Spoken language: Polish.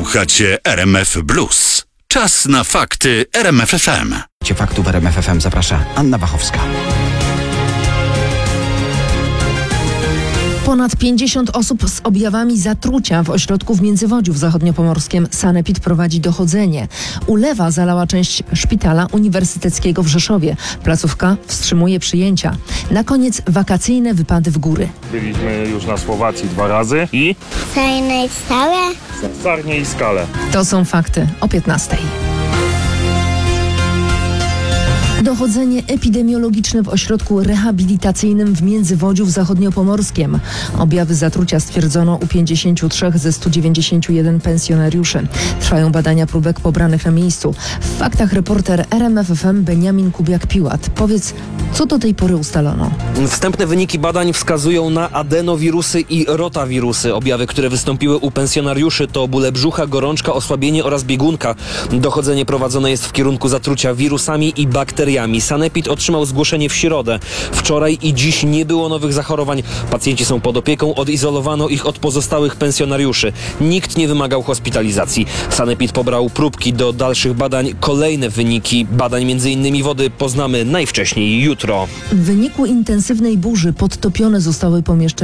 Słuchacie RMF Blues. Czas na fakty RMF FM. Faktów RMF FM zaprasza Anna Wachowska. Ponad 50 osób z objawami zatrucia w ośrodku w Międzywodziu w Zachodniopomorskiem. Sanepid prowadzi dochodzenie. Ulewa zalała część szpitala uniwersyteckiego w Rzeszowie. Placówka wstrzymuje przyjęcia. Na koniec wakacyjne wypady w góry. Byliśmy już na Słowacji 2 razy i Fajnej stałe? w Sarnie i Skale. To są fakty o 15:00. Dochodzenie epidemiologiczne w ośrodku rehabilitacyjnym w Międzywodziu w Zachodniopomorskiem. Objawy zatrucia stwierdzono u 53 ze 191 pensjonariuszy. Trwają badania próbek pobranych na miejscu. W faktach reporter RMF FM Beniamin Kubiak-Piłat. Powiedz, co do tej pory ustalono? Wstępne wyniki badań wskazują na adenowirusy i rotawirusy. Objawy, które wystąpiły u pensjonariuszy to bóle brzucha, gorączka, osłabienie oraz biegunka. Dochodzenie prowadzone jest w kierunku zatrucia wirusami i bakteriami. Sanepid otrzymał zgłoszenie w środę. Wczoraj i dziś nie było nowych zachorowań. Pacjenci są pod opieką, odizolowano ich od pozostałych pensjonariuszy. Nikt nie wymagał hospitalizacji. Sanepid pobrał próbki do dalszych badań. Kolejne wyniki badań m.in. wody poznamy najwcześniej jutro. W wyniku intensywnej burzy podtopione zostały pomieszczenia